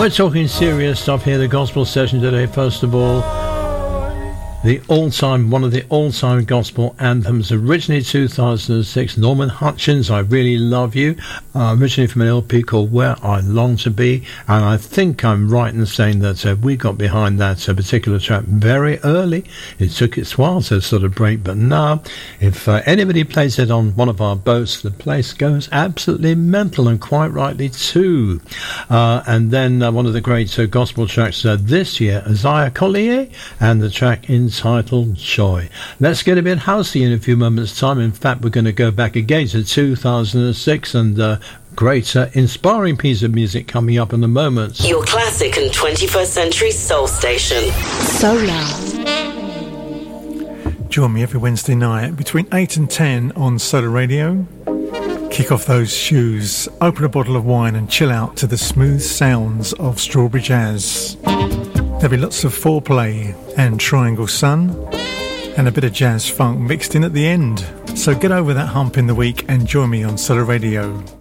We're talking serious stuff here, the gospel session today. First of all, one of the all-time gospel anthems, originally 2006, Norman Hutchins, I Really Love You, originally from an LP called Where I Long to Be, and I think I'm right in saying that we got behind that particular track very early. It took its while to sort of break, but now, if anybody plays it on one of our boats, the place goes absolutely mental, and quite rightly too. And then one of the great gospel tracks this year, Isaiah Collier, and the track entitled Joy. Let's get a bit housey in a few moments' time. In fact, we're going to go back again to 2006 and great inspiring piece of music coming up in a moment. Your classic and 21st century soul station. Solar. Join me every Wednesday night between 8 and 10 on Solar Radio. Kick off those shoes, open a bottle of wine and chill out to the smooth sounds of Strawberry Jazz. There'll be lots of foreplay and Triangle Sun and a bit of jazz funk mixed in at the end. So get over that hump in the week and join me on Solar Radio.